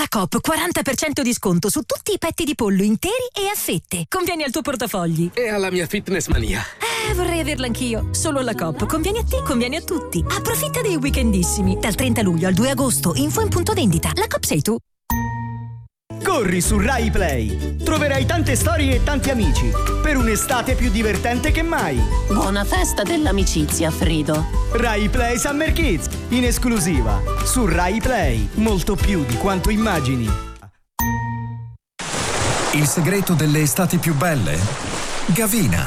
Coop 40% di sconto su tutti i petti di pollo interi e a fette. Conviene al tuo portafogli. E alla mia fitness mania. Vorrei averla anch'io. Solo alla Coop. Conviene a te, conviene a tutti. Approfitta dei weekendissimi. Dal 30 luglio al 2 agosto. Info in punto vendita. La Coop sei tu. Corri su Rai Play. Troverai tante storie e tanti amici per un'estate più divertente che mai. Buona festa dell'amicizia, Frido. Rai Play Summer Kids, in esclusiva su Rai Play. Molto più di quanto immagini. Il segreto delle estati più belle? Gavina.